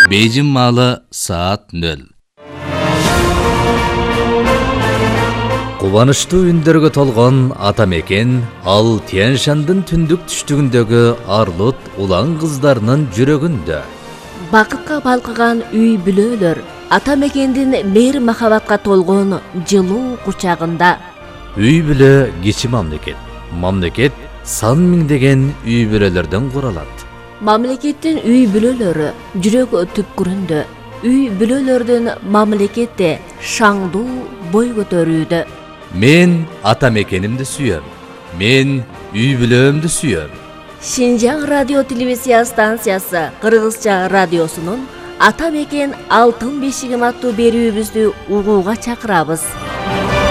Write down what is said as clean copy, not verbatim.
Бейжің малы saat 0. Кубанычтуу үндөргө толгон ата мекен ал Тянь-Шандын түндүк түштүгүндөгү арлут улан кыздарынын жүрөгүндө. Бакытка балкыган үй бүлөлөр ата мекендин мейир махабатка толгон жылуу кучагында. Үй бүлө кичи мамлекет. Мамлекет сан миңдеген үй бүлөлөрдөн куралат. Мамлекеттин үй бүлөлөрү жүрөк түпкүрүндө. Үй бүлөлөрдүн мамлекетте шаңдуу бой көтөрүүдө. Мен ата мекенимди сүйөм. Мен үй бүлөмдү сүйөм. Шинжаң радио телевизия станциясы Кыргызча радиосунун Ата мекен алтын бешигим аттуу берүүбүздү угууга чакырабыз.